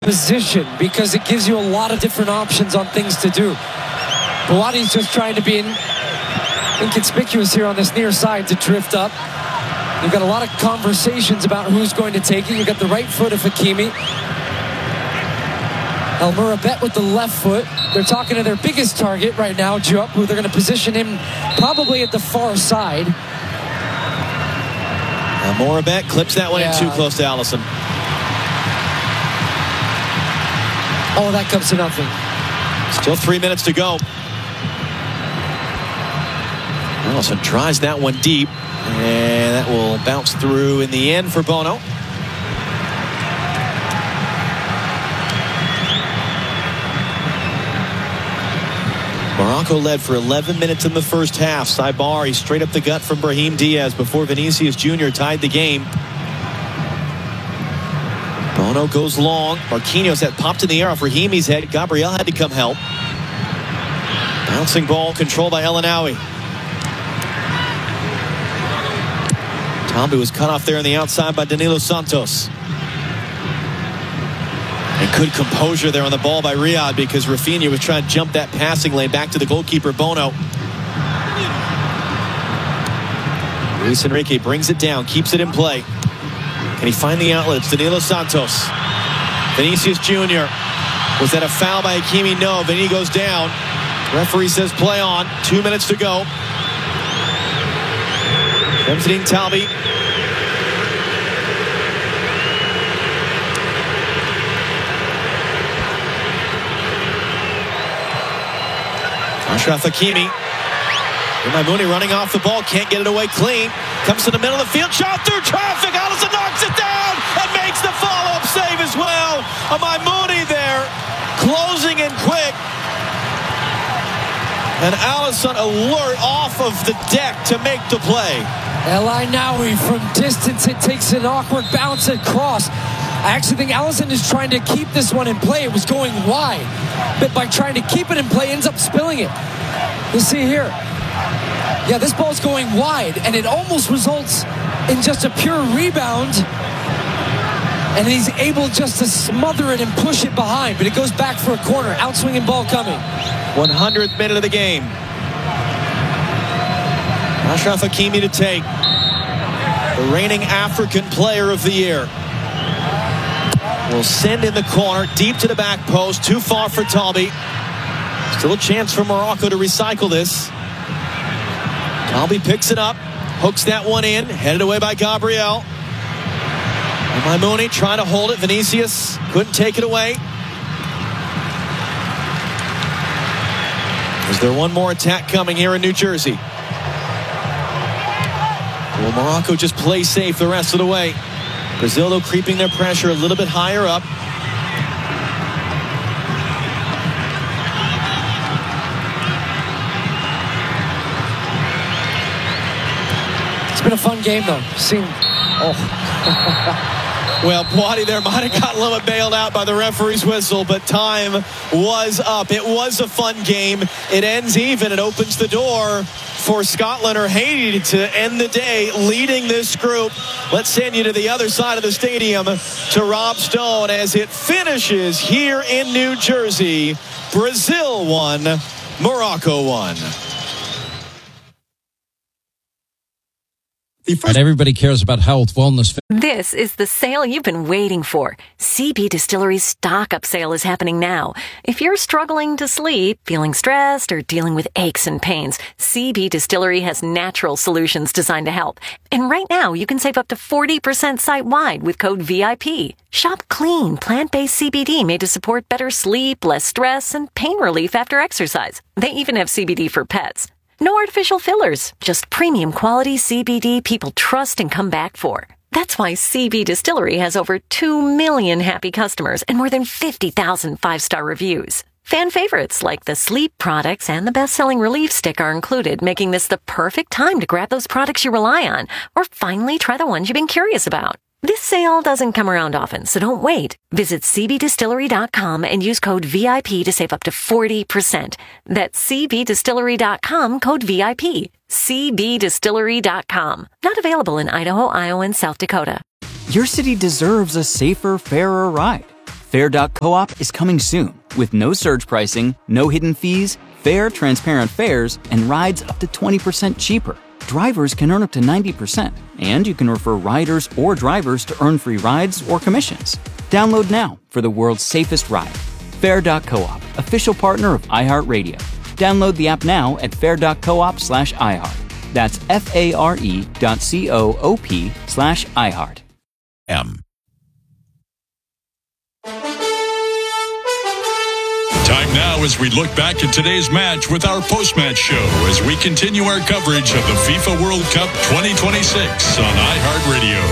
position because it gives you a lot of different options on things to do. Buati's just trying to be inconspicuous here on this near side to drift up. You've got a lot of conversations about who's going to take it. You've got the right foot of Hakimi. El Mourabet with the left foot. They're talking to their biggest target right now, Diop, who they're going to position him probably at the far side. El Mourabet clips that one in too close to Alisson. Oh, that comes to nothing. Still 3 minutes to go. Alisson tries that one deep, and that will bounce through in the end for Bono. Morocco led for 11 minutes in the first half. Saibari straight up the gut from Brahim Diaz before Vinicius Jr. tied the game. Bono goes long. Marquinhos that popped in the air off Rahimi's head. Gabriel had to come help. Bouncing ball controlled by El Ainaoui. Tombi was cut off there on the outside by Danilo Santos. And good composure there on the ball by Riyad because Rafinha was trying to jump that passing lane back to the goalkeeper, Bono. Luis Enrique brings it down, keeps it in play. Can he find the outlet? It's Danilo Santos. Vinicius Jr. Was that a foul by Hakimi? No. Vinny goes down. Referee says play on. 2 minutes to go. Benjamin Talbi. Achraf Hakimi. Mooney running off the ball. Can't get it away clean. Comes to the middle of the field. Shot through traffic. Alisson knocks it down and makes the follow-up save as well. Mooney there. Closing in quick. And Alisson alert off of the deck to make the play. El Ainaoui from distance. It takes an awkward bounce across. I actually think Alisson is trying to keep this one in play. It was going wide. But by trying to keep it in play, ends up spilling it. You'll see here. Yeah, this ball's going wide, and it almost results in just a pure rebound. And he's able just to smother it and push it behind, but it goes back for a corner. Outswinging ball coming. 100th minute of the game. Achraf Hakimi to take. The reigning African player of the year. Will send in the corner, deep to the back post, too far for Talbi. Still a chance for Morocco to recycle this. Talbi picks it up, hooks that one in, headed away by Gabriel. And Mooney trying to hold it. Vinicius couldn't take it away. Is there one more attack coming here in New Jersey? Will Morocco just play safe the rest of the way? Brazil, though, creeping their pressure a little bit higher up. It's been a fun game, though. Well, Buati there might have got a little bit bailed out by the referee's whistle, but time was up. It was a fun game. It ends even. It opens the door for Scotland or Haiti to end the day leading this group. Let's send you to the other side of the stadium to Rob Stone as it finishes here in New Jersey. Brazil 1, Morocco 1. Right, everybody cares about health, wellness. This is the sale you've been waiting for. CB Distillery's stock-up sale is happening now. If you're struggling to sleep, feeling stressed, or dealing with aches and pains, CB Distillery has natural solutions designed to help. And right now, you can save up to 40% site-wide with code VIP. Shop clean, plant-based CBD made to support better sleep, less stress, and pain relief after exercise. They even have CBD for pets. No artificial fillers, just premium quality CBD people trust and come back for. That's why CB Distillery has over 2 million happy customers and more than 50,000 five-star reviews. Fan favorites like the sleep products and the best-selling relief stick are included, making this the perfect time to grab those products you rely on or finally try the ones you've been curious about. This sale doesn't come around often, so don't wait. Visit cbdistillery.com and use code VIP to save up to 40%. That's cbdistillery.com, code VIP. cbdistillery.com. Not available in Idaho, Iowa, and South Dakota. Your city deserves a safer, fairer ride. Fair.coop is coming soon with no surge pricing, no hidden fees, fair, transparent fares, and rides up to 20% cheaper. Drivers can earn up to 90%, and you can refer riders or drivers to earn free rides or commissions. Download now for the world's safest ride. Fair.coop, official partner of iHeartRadio. Download the app now at fair.coop/iHeart. That's FARE.coop/iHeart. Time now as we look back at today's match with our post-match show as we continue our coverage of the FIFA World Cup 2026 on iHeartRadio.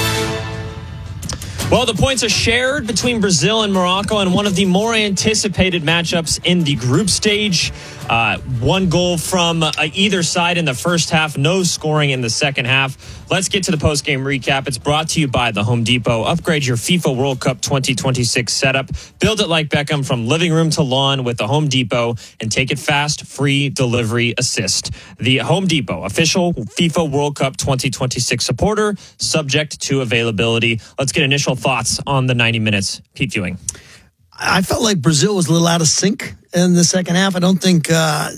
Well, the points are shared between Brazil and Morocco in one of the more anticipated matchups in the group stage. One goal from either side in the first half, no scoring in the second half. Let's get to the post-game recap. It's brought to you by the Home Depot. Upgrade your FIFA World Cup 2026 setup. Build it like Beckham from living room to lawn with the Home Depot and take it fast, free delivery assist. The Home Depot, official FIFA World Cup 2026 supporter, subject to availability. Let's get initial thoughts on the 90 minutes. Pete Ewing. I felt like Brazil was a little out of sync in the second half. I don't think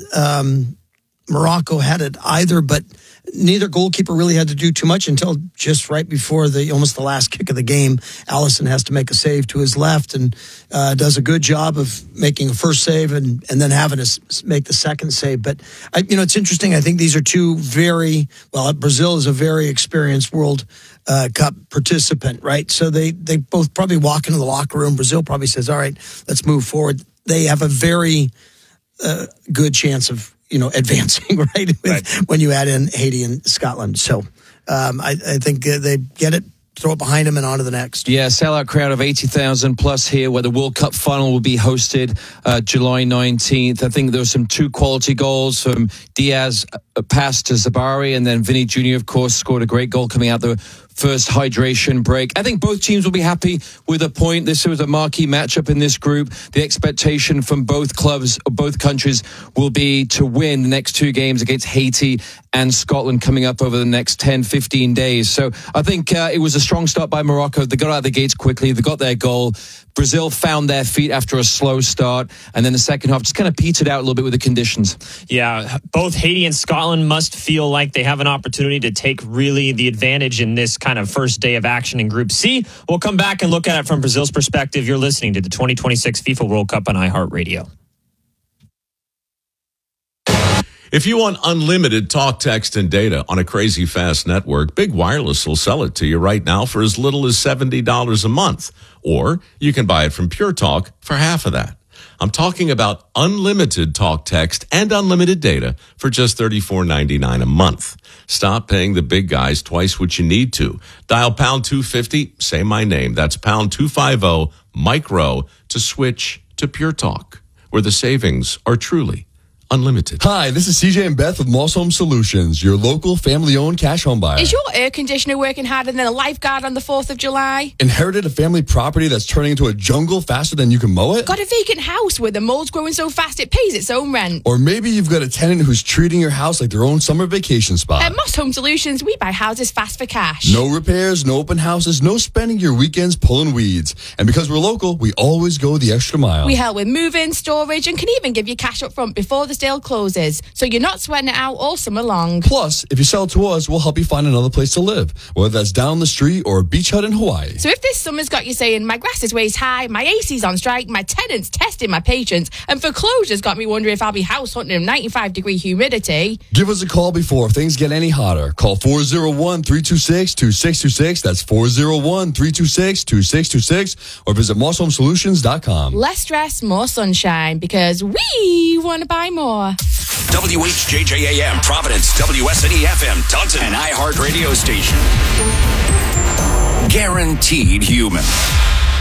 Morocco had it either, but neither goalkeeper really had to do too much until just right before almost the last kick of the game. Alisson has to make a save to his left and does a good job of making a first save and then having to make the second save. But, it's interesting. I think these are two Brazil is a very experienced World Cup participant, right? So they both probably walk into the locker room. Brazil probably says, all right, let's move forward. They have a very good chance of advancing, right? When you add in Haiti and Scotland. So I think they get it, throw it behind them and on to the next. Yeah, sellout crowd of 80,000 plus here where the World Cup final will be hosted July 19th. I think there were some two quality goals from Diaz pass to Zabari, and then Vinny Jr., of course, scored a great goal coming out the first hydration break. I think both teams will be happy with a point. This was a marquee matchup in this group. The expectation from both clubs, both countries, will be to win the next two games against Haiti and Scotland coming up over the next 10, 15 days. So I think it was a strong start by Morocco. They got out of the gates quickly. They got their goal. Brazil found their feet after a slow start, and then the second half just kind of petered out a little bit with the conditions. Yeah, both Haiti and Scotland must feel like they have an opportunity to take really the advantage in this kind of first day of action in Group C. We'll come back and look at it from Brazil's perspective. You're listening to the 2026 FIFA World Cup on iHeartRadio. If you want unlimited talk, text, and data on a crazy fast network, Big Wireless will sell it to you right now for as little as $70 a month. Or you can buy it from Pure Talk for half of that. I'm talking about unlimited talk, text, and unlimited data for just $34.99 a month. Stop paying the big guys twice what you need to. Dial pound 250, say my name. That's pound 250 micro to switch to Pure Talk, where the savings are truly unlimited. Hi, this is CJ and Beth with Moss Home Solutions, your local family-owned cash home buyer. Is your air conditioner working harder than a lifeguard on the 4th of July? Inherited a family property that's turning into a jungle faster than you can mow it? Got a vacant house where the mold's growing so fast it pays its own rent? Or maybe you've got a tenant who's treating your house like their own summer vacation spot. At Moss Home Solutions, we buy houses fast for cash. No repairs, no open houses, no spending your weekends pulling weeds. And because we're local, we always go the extra mile. We help with move-in, storage, and can even give you cash up front before the sale closes, so you're not sweating it out all summer long. Plus, if you sell to us, we'll help you find another place to live, whether that's down the street or a beach hut in Hawaii. So if this summer's got you saying, my grass is waist high, my AC's on strike, my tenant's testing my patience, and foreclosure's got me wondering if I'll be house hunting in 95-degree humidity. Give us a call before things get any hotter. Call 401-326-2626. That's 401-326-2626. Or visit MossHomeSolutions.com. Less stress, more sunshine, because we want to buy more. WHJJAM, Providence, WSNE-FM, Taunton, and iHeart Radio station. Guaranteed human.